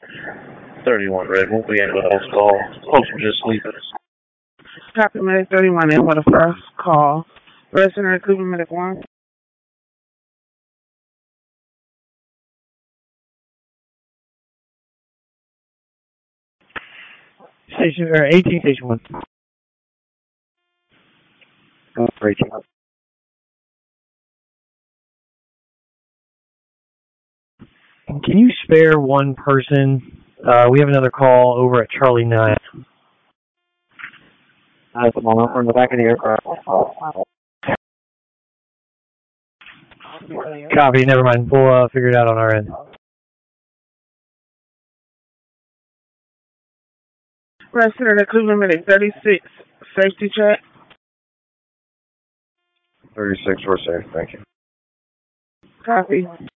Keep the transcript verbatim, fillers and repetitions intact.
thirty-one Red, we'll be in with host call. Folks were just sleeping. Copy Medic thirty-one in with a first call. Resident of Cleveland Medic one. Station, or eighteen, station one. eighteen. Can you spare one person? Uh, we have another call over at Charlie nine. At the moment, we're in the back of the aircraft. Copy, never mind. We'll uh, figure it out on our end. Resident of Cleveland Medic thirty-six, safety check. thirty-six, we're safe, thank you. Copy.